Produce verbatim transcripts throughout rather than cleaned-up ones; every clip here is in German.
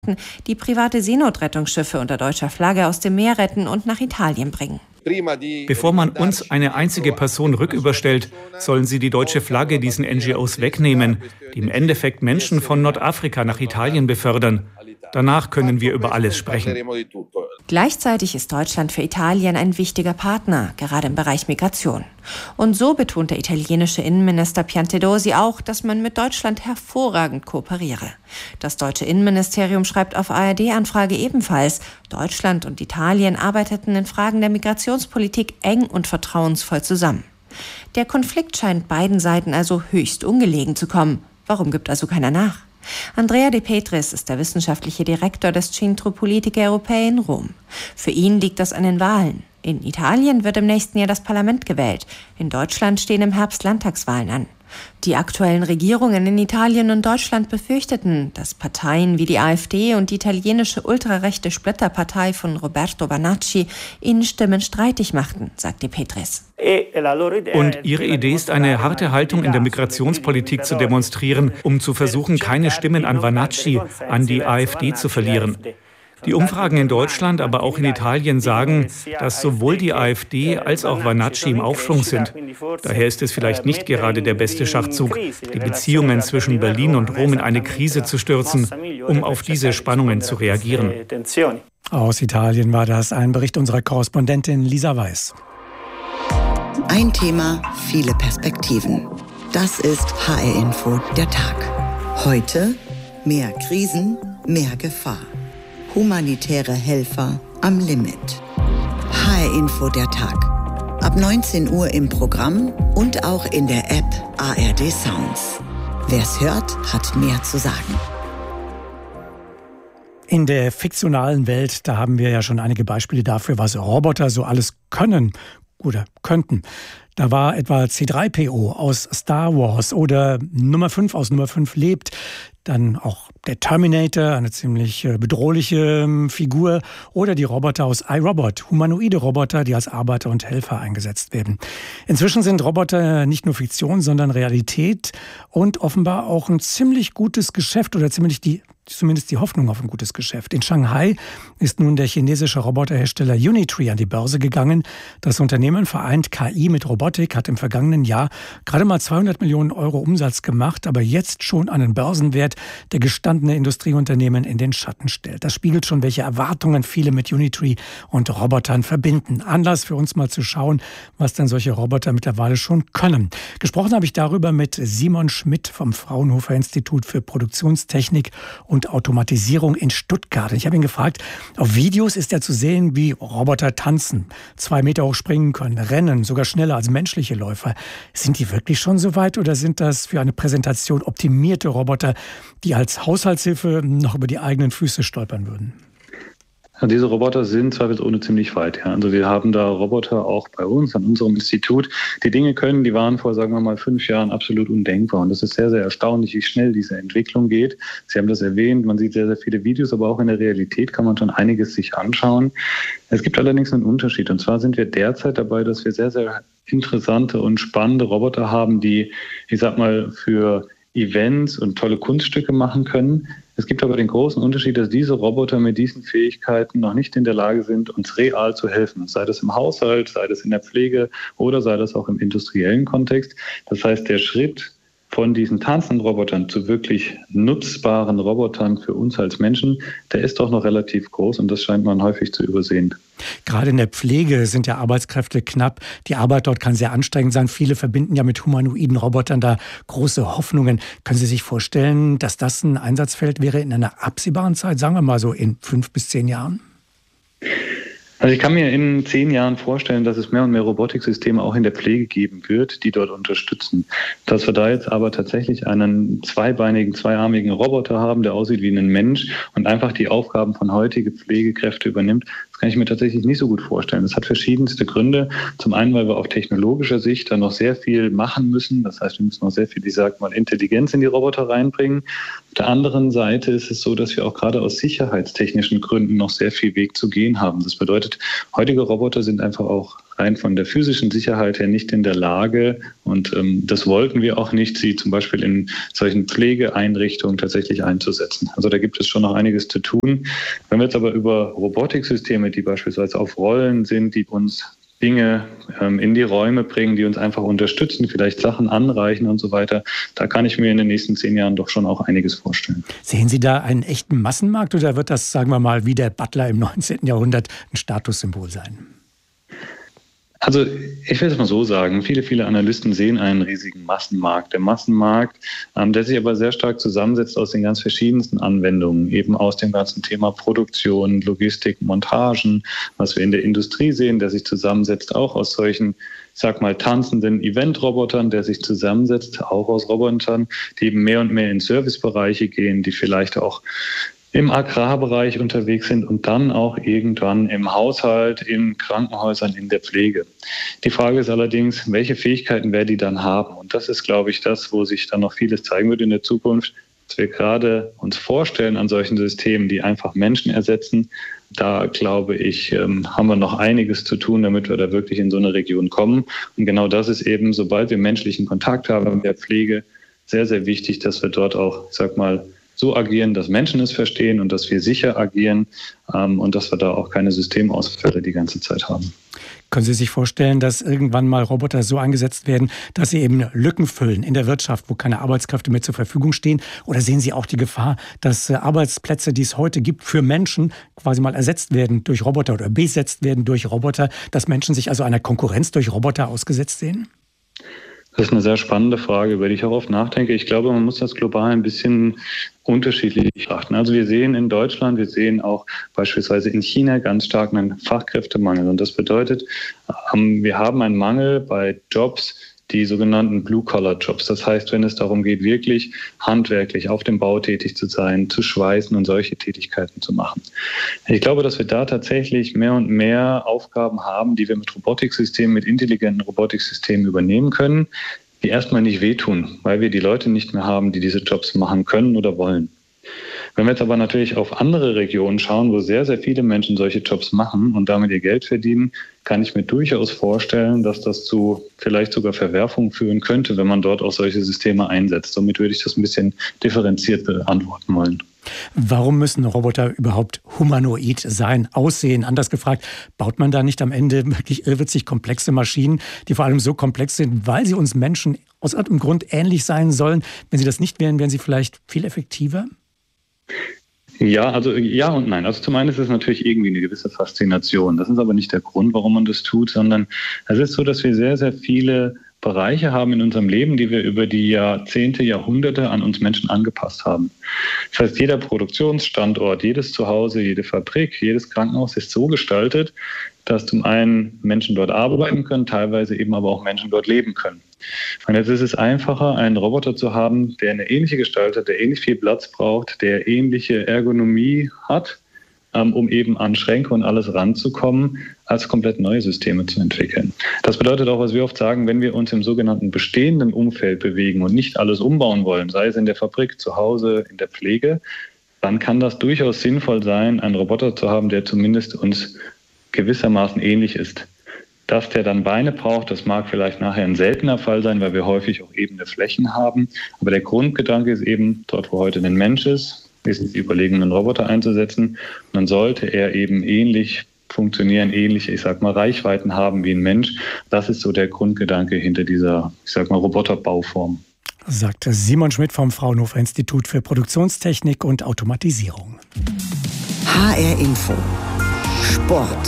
die private Seenotrettungsschiffe unter deutscher Flagge aus dem Meer retten und nach Italien bringen. Bevor man uns eine einzige Person rücküberstellt, sollen sie die deutsche Flagge diesen N G Os wegnehmen, die im Endeffekt Menschen von Nordafrika nach Italien befördern. Danach können wir über alles sprechen. Gleichzeitig ist Deutschland für Italien ein wichtiger Partner, gerade im Bereich Migration. Und so betont der italienische Innenminister Piantedosi auch, dass man mit Deutschland hervorragend kooperiere. Das deutsche Innenministerium schreibt auf A R D-Anfrage ebenfalls, Deutschland und Italien arbeiteten in Fragen der Migrationspolitik eng und vertrauensvoll zusammen. Der Konflikt scheint beiden Seiten also höchst ungelegen zu kommen. Warum gibt also keiner nach? Andrea De Petris ist der wissenschaftliche Direktor des Centro Politiche Europee in Rom. Für ihn liegt das an den Wahlen. In Italien wird im nächsten Jahr das Parlament gewählt. In Deutschland stehen im Herbst Landtagswahlen an. Die aktuellen Regierungen in Italien und Deutschland befürchteten, dass Parteien wie die AfD und die italienische ultrarechte Splitterpartei von Roberto Vanacci ihnen Stimmen streitig machten, sagt De Petris. Und ihre Idee ist, eine harte Haltung in der Migrationspolitik zu demonstrieren, um zu versuchen, keine Stimmen an Vanacci, an die AfD zu verlieren. Die Umfragen in Deutschland, aber auch in Italien sagen, dass sowohl die AfD als auch Vanacci im Aufschwung sind. Daher ist es vielleicht nicht gerade der beste Schachzug, die Beziehungen zwischen Berlin und Rom in eine Krise zu stürzen, um auf diese Spannungen zu reagieren. Aus Italien war das ein Bericht unserer Korrespondentin Lisa Weiß. Ein Thema, viele Perspektiven. Das ist H R-Info, der Tag. Heute mehr Krisen, mehr Gefahr. Humanitäre Helfer am Limit. H R-Info, der Tag. Ab neunzehn Uhr im Programm und auch in der App A R D Sounds. Wer's hört, hat mehr zu sagen. In der fiktionalen Welt, da haben wir ja schon einige Beispiele dafür, was Roboter so alles können oder könnten. Da war etwa C drei P O aus Star Wars oder Nummer fünf aus Nummer fünf lebt. Dann auch der Terminator, eine ziemlich bedrohliche Figur. Oder die Roboter aus iRobot, humanoide Roboter, die als Arbeiter und Helfer eingesetzt werden. Inzwischen sind Roboter nicht nur Fiktion, sondern Realität und offenbar auch ein ziemlich gutes Geschäft oder ziemlich die zumindest die Hoffnung auf ein gutes Geschäft. In Shanghai ist nun der chinesische Roboterhersteller Unitree an die Börse gegangen. Das Unternehmen vereint K I mit Robotik, hat im vergangenen Jahr gerade mal zweihundert Millionen Euro Umsatz gemacht, aber jetzt schon einen Börsenwert, der gestandene Industrieunternehmen in den Schatten stellt. Das spiegelt schon, welche Erwartungen viele mit Unitree und Robotern verbinden. Anlass für uns mal zu schauen, was denn solche Roboter mittlerweile schon können. Gesprochen habe ich darüber mit Simon Schmidt vom Fraunhofer Institut für Produktionstechnik und Automatisierung in Stuttgart. Ich habe ihn gefragt, auf Videos ist er zu sehen, wie Roboter tanzen, zwei Meter hoch springen können, rennen, sogar schneller als menschliche Läufer. Sind die wirklich schon so weit oder sind das für eine Präsentation optimierte Roboter, die als Haushaltshilfe noch über die eigenen Füße stolpern würden? Ja, diese Roboter sind zweifelsohne ziemlich weit. Ja. Also wir haben da Roboter auch bei uns an unserem Institut, die Dinge können, die waren vor, sagen wir mal, fünf Jahren absolut undenkbar. Und das ist sehr, sehr erstaunlich, wie schnell diese Entwicklung geht. Sie haben das erwähnt, man sieht sehr, sehr viele Videos, aber auch in der Realität kann man schon einiges sich anschauen. Es gibt allerdings einen Unterschied. Und zwar sind wir derzeit dabei, dass wir sehr, sehr interessante und spannende Roboter haben, die, ich sag mal, für Events und tolle Kunststücke machen können. Es gibt aber den großen Unterschied, dass diese Roboter mit diesen Fähigkeiten noch nicht in der Lage sind, uns real zu helfen. Sei das im Haushalt, sei das in der Pflege oder sei das auch im industriellen Kontext. Das heißt, der Schritt von diesen tanzenden Robotern zu wirklich nutzbaren Robotern für uns als Menschen, der ist doch noch relativ groß und das scheint man häufig zu übersehen. Gerade in der Pflege sind ja Arbeitskräfte knapp. Die Arbeit dort kann sehr anstrengend sein. Viele verbinden ja mit humanoiden Robotern da große Hoffnungen. Können Sie sich vorstellen, dass das ein Einsatzfeld wäre in einer absehbaren Zeit, sagen wir mal so in fünf bis zehn Jahren? Also ich kann mir in zehn Jahren vorstellen, dass es mehr und mehr Robotiksysteme auch in der Pflege geben wird, die dort unterstützen. Dass wir da jetzt aber tatsächlich einen zweibeinigen, zweiarmigen Roboter haben, der aussieht wie ein Mensch und einfach die Aufgaben von heutigen Pflegekräften übernimmt, das kann ich mir tatsächlich nicht so gut vorstellen. Das hat verschiedenste Gründe. Zum einen, weil wir auf technologischer Sicht da noch sehr viel machen müssen. Das heißt, wir müssen noch sehr viel, ich sag mal, Intelligenz in die Roboter reinbringen. Auf der anderen Seite ist es so, dass wir auch gerade aus sicherheitstechnischen Gründen noch sehr viel Weg zu gehen haben. Das bedeutet, heutige Roboter sind einfach auch rein von der physischen Sicherheit her nicht in der Lage, und ähm, das wollten wir auch nicht, sie zum Beispiel in solchen Pflegeeinrichtungen tatsächlich einzusetzen. Also da gibt es schon noch einiges zu tun. Wenn wir jetzt aber über Robotiksysteme, die beispielsweise auf Rollen sind, die uns Dinge ähm, in die Räume bringen, die uns einfach unterstützen, vielleicht Sachen anreichen und so weiter, da kann ich mir in den nächsten zehn Jahren doch schon auch einiges vorstellen. Sehen Sie da einen echten Massenmarkt oder wird das, sagen wir mal, wie der Butler im neunzehnten Jahrhundert ein Statussymbol sein? Also ich will es mal so sagen, viele, viele Analysten sehen einen riesigen Massenmarkt. Der Massenmarkt, ähm, der sich aber sehr stark zusammensetzt aus den ganz verschiedensten Anwendungen, eben aus dem ganzen Thema Produktion, Logistik, Montagen, was wir in der Industrie sehen, der sich zusammensetzt auch aus solchen, ich sag mal, tanzenden Eventrobotern, der sich zusammensetzt auch aus Robotern, die eben mehr und mehr in Servicebereiche gehen, die vielleicht auch im Agrarbereich unterwegs sind und dann auch irgendwann im Haushalt, in Krankenhäusern, in der Pflege. Die Frage ist allerdings, welche Fähigkeiten werden die dann haben? Und das ist, glaube ich, das, wo sich dann noch vieles zeigen wird in der Zukunft, dass wir gerade uns vorstellen an solchen Systemen, die einfach Menschen ersetzen. Da, glaube ich, haben wir noch einiges zu tun, damit wir da wirklich in so eine Region kommen. Und genau das ist eben, sobald wir menschlichen Kontakt haben in der Pflege, sehr, sehr wichtig, dass wir dort auch, ich sag mal, so agieren, dass Menschen es verstehen und dass wir sicher agieren ähm, und dass wir da auch keine Systemausfälle die ganze Zeit haben. Können Sie sich vorstellen, dass irgendwann mal Roboter so eingesetzt werden, dass sie eben Lücken füllen in der Wirtschaft, wo keine Arbeitskräfte mehr zur Verfügung stehen? Oder sehen Sie auch die Gefahr, dass Arbeitsplätze, die es heute gibt, für Menschen quasi mal ersetzt werden durch Roboter oder besetzt werden durch Roboter, dass Menschen sich also einer Konkurrenz durch Roboter ausgesetzt sehen? Das ist eine sehr spannende Frage, über die ich auch oft nachdenke. Ich glaube, man muss das global ein bisschen unterschiedlich betrachten. Also wir sehen in Deutschland, wir sehen auch beispielsweise in China ganz stark einen Fachkräftemangel. Und das bedeutet, wir haben einen Mangel bei Jobs, die sogenannten Blue-Collar-Jobs. Das heißt, wenn es darum geht, wirklich handwerklich auf dem Bau tätig zu sein, zu schweißen und solche Tätigkeiten zu machen. Ich glaube, dass wir da tatsächlich mehr und mehr Aufgaben haben, die wir mit Robotiksystemen, mit intelligenten Robotiksystemen übernehmen können, die erstmal nicht wehtun, weil wir die Leute nicht mehr haben, die diese Jobs machen können oder wollen. Wenn wir jetzt aber natürlich auf andere Regionen schauen, wo sehr, sehr viele Menschen solche Jobs machen und damit ihr Geld verdienen, kann ich mir durchaus vorstellen, dass das zu vielleicht sogar Verwerfungen führen könnte, wenn man dort auch solche Systeme einsetzt. Somit würde ich das ein bisschen differenziert beantworten wollen. Warum müssen Roboter überhaupt humanoid sein, aussehen? Anders gefragt, baut man da nicht am Ende wirklich irrwitzig komplexe Maschinen, die vor allem so komplex sind, weil sie uns Menschen aus irgendeinem Grund ähnlich sein sollen? Wenn sie das nicht wären, wären sie vielleicht viel effektiver? Ja, also ja und nein. Also zum einen ist es natürlich irgendwie eine gewisse Faszination. Das ist aber nicht der Grund, warum man das tut, sondern es ist so, dass wir sehr, sehr viele Bereiche haben in unserem Leben, die wir über die Jahrzehnte, Jahrhunderte an uns Menschen angepasst haben. Das heißt, jeder Produktionsstandort, jedes Zuhause, jede Fabrik, jedes Krankenhaus ist so gestaltet, dass zum einen Menschen dort arbeiten können, teilweise eben aber auch Menschen dort leben können. Und jetzt ist es einfacher, einen Roboter zu haben, der eine ähnliche Gestalt hat, der ähnlich viel Platz braucht, der ähnliche Ergonomie hat, um eben an Schränke und alles ranzukommen, als komplett neue Systeme zu entwickeln. Das bedeutet auch, was wir oft sagen, wenn wir uns im sogenannten bestehenden Umfeld bewegen und nicht alles umbauen wollen, sei es in der Fabrik, zu Hause, in der Pflege, dann kann das durchaus sinnvoll sein, einen Roboter zu haben, der zumindest uns gewissermaßen ähnlich ist. Dass der dann Beine braucht, das mag vielleicht nachher ein seltener Fall sein, weil wir häufig auch ebene Flächen haben. Aber der Grundgedanke ist eben, dort wo heute ein Mensch ist, ist es die Überlegung, einen Roboter einzusetzen. Und dann sollte er eben ähnlich funktionieren, ähnliche, ich sag mal, Reichweiten haben wie ein Mensch. Das ist so der Grundgedanke hinter dieser, ich sag mal, Roboterbauform. Sagte Simon Schmidt vom Fraunhofer Institut für Produktionstechnik und Automatisierung. H R Info. Sport.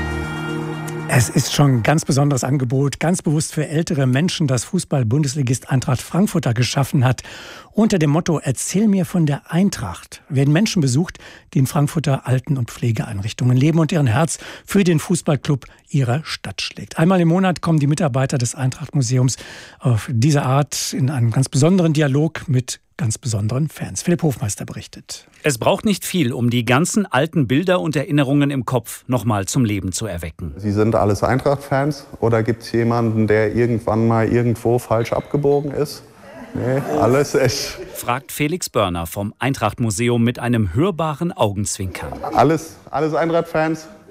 Es ist schon ein ganz besonderes Angebot, ganz bewusst für ältere Menschen, das Fußball-Bundesligist Eintracht Frankfurter geschaffen hat. Unter dem Motto „Erzähl mir von der Eintracht" werden Menschen besucht, die in Frankfurter Alten- und Pflegeeinrichtungen leben und deren Herz für den Fußballclub ihrer Stadt schlägt. Einmal im Monat kommen die Mitarbeiter des Eintracht-Museums auf diese Art in einem ganz besonderen Dialog mit ganz besonderen Fans. Philipp Hofmeister berichtet. Es braucht nicht viel, um die ganzen alten Bilder und Erinnerungen im Kopf nochmal zum Leben zu erwecken. Sie sind alles Eintracht-Fans oder gibt es jemanden, der irgendwann mal irgendwo falsch abgebogen ist? Nee, alles echt. Fragt Felix Börner vom Eintracht-Museum mit einem hörbaren Augenzwinkern. Alles, alles Eintracht-Fans?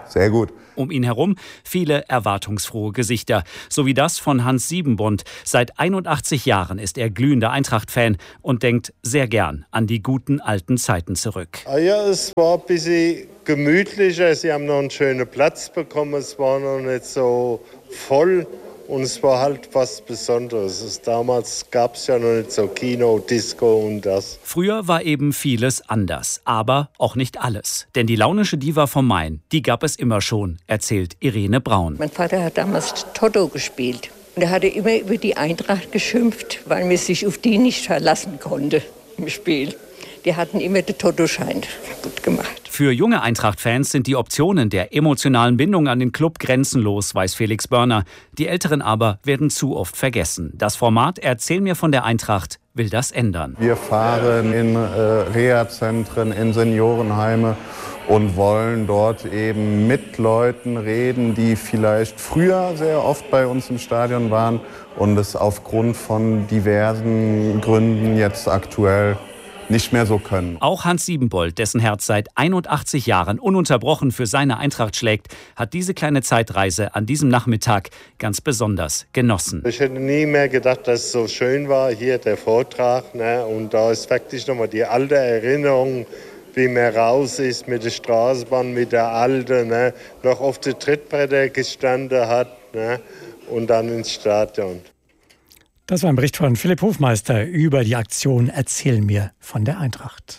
sehr gut. Um ihn herum viele erwartungsfrohe Gesichter. So wie das von Hans Siebenbund. Seit einundachtzig Jahren ist er glühender Eintracht-Fan und denkt sehr gern an die guten alten Zeiten zurück. Ah ja, es war ein bisschen gemütlicher. Sie haben noch einen schönen Platz bekommen. Es war noch nicht so voll. Und es war halt was Besonderes. Es, damals gab es ja noch nicht so Kino, Disco und das. Früher war eben vieles anders, aber auch nicht alles. Denn die launische Diva vom Main, die gab es immer schon, erzählt Irene Braun. Mein Vater hat damals Toto gespielt. Und er hatte immer über die Eintracht geschimpft, weil man sich auf die nicht verlassen konnte im Spiel. Die hatten immer den Toto-Schein kaputt gemacht. Für junge Eintracht-Fans sind die Optionen der emotionalen Bindung an den Club grenzenlos, weiß Felix Börner. Die Älteren aber werden zu oft vergessen. Das Format Erzähl mir von der Eintracht will das ändern. Wir fahren in äh, Reha-Zentren, in Seniorenheime und wollen dort eben mit Leuten reden, die vielleicht früher sehr oft bei uns im Stadion waren und es aufgrund von diversen Gründen jetzt aktuell nicht mehr so können. Auch Hans Siebenbold, dessen Herz seit einundachtzig Jahren ununterbrochen für seine Eintracht schlägt, hat diese kleine Zeitreise an diesem Nachmittag ganz besonders genossen. Ich hätte nie mehr gedacht, dass es so schön war, hier der Vortrag. Ne? Und da ist wirklich nochmal die alte Erinnerung, wie man raus ist mit der Straßenbahn, mit der Alten, ne? Noch auf den Trittbretter gestanden hat, ne? Und dann ins Stadion. Das war ein Bericht von Philipp Hofmeister über die Aktion Erzähl mir von der Eintracht.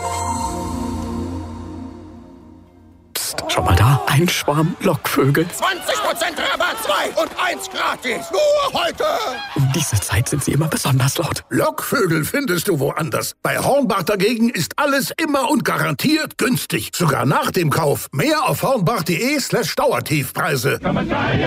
Psst, schau mal da, ein Schwarm Lockvögel. zwanzig Prozent Rabatt, zwei und eins gratis. Nur heute. Um diese Zeit sind sie immer besonders laut. Lockvögel findest du woanders. Bei Hornbach dagegen ist alles immer und garantiert günstig. Sogar nach dem Kauf. Mehr auf hornbach.de slash Dauertiefpreise.